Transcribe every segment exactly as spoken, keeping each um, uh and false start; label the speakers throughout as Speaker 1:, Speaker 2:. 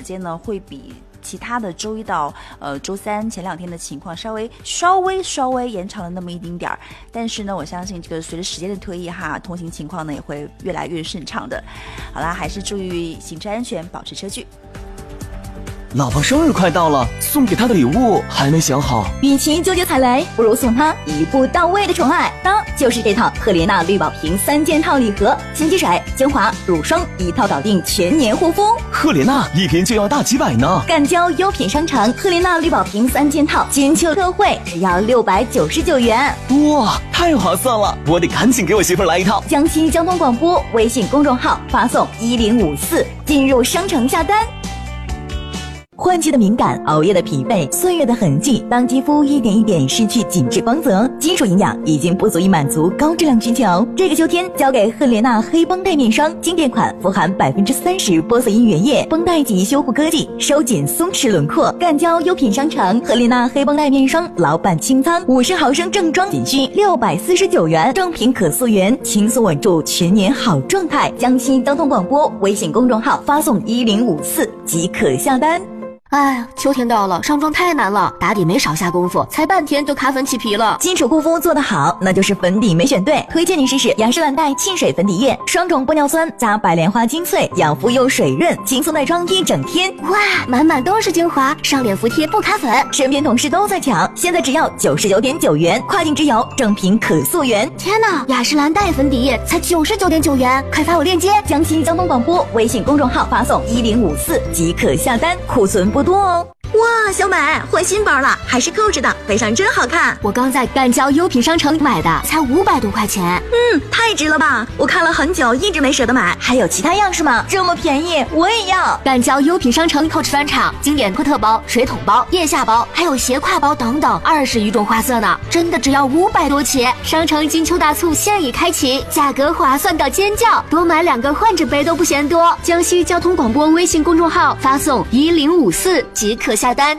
Speaker 1: 间呢会比其他的周一到呃周三前两天的情况稍微稍微稍微延长了那么一丁点儿，但是呢，我相信这个随着时间的推移哈，通行情况呢也会越来越顺畅的。好啦，还是注意行车安全，保持车距。
Speaker 2: 老婆生日快到了，送给她的礼物还没想好。
Speaker 3: 与其纠结踩雷，不如送她一步到位的宠爱。当就是这套赫莲娜绿宝瓶三件套礼盒，洗肌水、精华、乳霜一套搞定，全年护肤。
Speaker 2: 赫莲娜一瓶就要大几百呢。
Speaker 3: 赣胶优品商城赫莲娜绿宝瓶三件套金秋特惠，只要六百九十九元。
Speaker 2: 哇，太划算了！我得赶紧给我媳妇来一套。
Speaker 3: 江西交通广播微信公众号发送一零五四进入商城下单。换季的敏感，熬夜的疲惫，岁月的痕迹，当肌肤一点一点失去紧致光泽，金属营养已经不足以满足高质量需求。这个秋天交给赫莲娜黑绷带面霜，经典款富含百分之三十玻色因原液绷带级修护科技，收紧松弛轮廓。赣胶优品商城赫莲娜黑绷带面霜老板清仓，五十毫升正装仅需六百四十九元，正品可溯源，轻松稳住全年好状态。江西交通广播微信公众号发送一零五四即可下单。
Speaker 4: 哎，秋天到了，上妆太难了，打底没少下功夫，才半天就卡粉起皮了。
Speaker 3: 基础护肤做得好，那就是粉底没选对。推荐你试试雅诗兰黛沁水粉底液，双种玻尿酸加白莲花精粹，养肤又水润，轻松带妆一整天。
Speaker 4: 哇，满满都是精华，上脸服帖不卡粉。
Speaker 3: 身边同事都在抢，现在只要九十九点九元，跨境直邮，正品可溯源。
Speaker 4: 天哪，雅诗兰黛粉底液才九十九点九元，快发我链接。
Speaker 3: 江西交通广播微信公众号发送一零五四即可下单，库存不多哦。
Speaker 5: 哇，小美换新包了，还是扣着的，背上真好看。
Speaker 4: 我刚在赣胶优品商城买的，才五百多块钱。
Speaker 5: 嗯，太值了吧！我看了很久，一直没舍得买。
Speaker 3: 还有其他样式吗？这么便宜，我也要。
Speaker 4: 赣胶优品商城 Coach 专场经典托特包、水桶包、腋下包，还有斜挎包等等，二十余种花色呢，真的只要五百多起。商城金秋大促现已开启，价格划算到尖叫，多买两个换着背都不嫌多。江西交通广播微信公众号发送一零五四即可下单。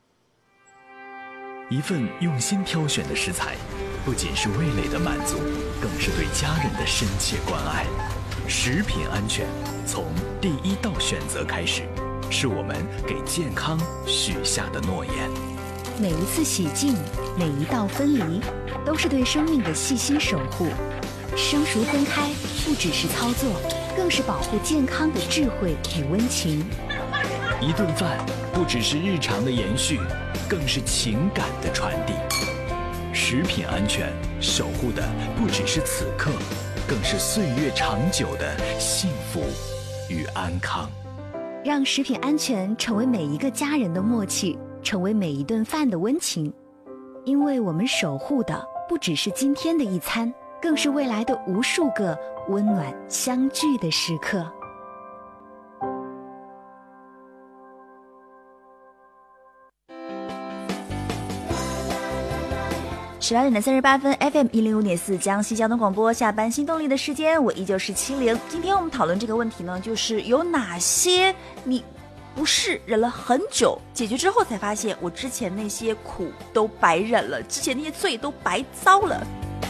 Speaker 6: 一份用心挑选的食材，不仅是味蕾的满足，更是对家人的深切关爱。食品安全从第一道选择开始，是我们给健康许下的诺言。
Speaker 7: 每一次洗净，每一道分离，都是对生命的细心守护。生熟分开不只是操作，更是保护健康的智慧与温情。
Speaker 6: 一顿饭不只是日常的延续，更是情感的传递。食品安全守护的不只是此刻，更是岁月长久的幸福与安康。
Speaker 7: 让食品安全成为每一个家人的默契，成为每一顿饭的温情。因为我们守护的不只是今天的一餐，更是未来的无数个温暖相聚的时刻。
Speaker 1: 十二点的三十八分 ，F M 一零五点四江西交通广播，下班新动力的时间，我依旧是七零。今天我们讨论这个问题呢，就是有哪些你不是忍了很久，解决之后才发现，我之前那些苦都白忍了，之前那些罪都白遭了。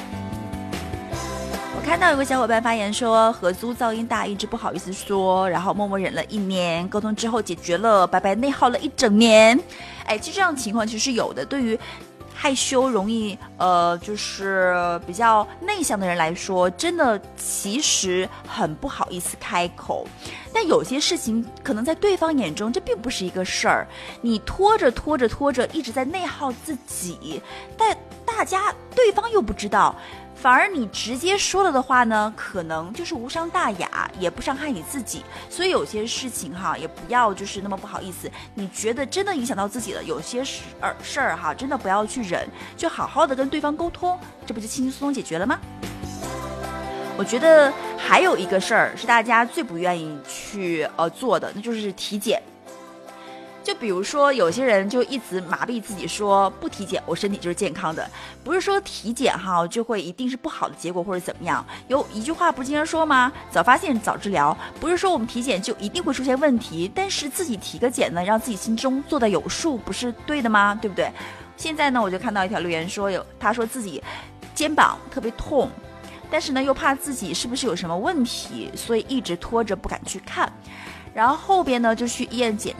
Speaker 1: 我看到有个小伙伴发言说，合租噪音大，一直不好意思说，然后默默忍了一年，沟通之后解决了，白白内耗了一整年。哎，其实这样的情况其实是有的，对于害羞容易呃就是比较内向的人来说，真的其实很不好意思开口。但有些事情可能在对方眼中这并不是一个事儿，你拖着拖着拖着一直在内耗自己，但大家对方又不知道，反而你直接说了的话呢，可能就是无伤大雅，也不伤害你自己。所以有些事情哈，也不要就是那么不好意思。你觉得真的影响到自己了，有些事儿事儿哈，真的不要去忍，就好好的跟对方沟通，这不就轻轻松松解决了吗？我觉得还有一个事儿是大家最不愿意去呃做的，那就是体检。就比如说有些人就一直麻痹自己说不体检我身体就是健康的，不是说体检哈就会一定是不好的结果或者怎么样。有一句话不是经常说吗？早发现早治疗，不是说我们体检就一定会出现问题，但是自己体个检呢，让自己心中做的有数，不是对的吗？对不对？现在呢我就看到一条留言说，有他说自己肩膀特别痛，但是呢又怕自己是不是有什么问题，所以一直拖着不敢去看，然后后边呢就去医院检